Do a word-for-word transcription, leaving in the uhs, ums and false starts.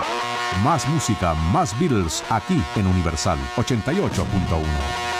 Más música, más Beatles, aquí en Universal ochenta y ocho punto uno.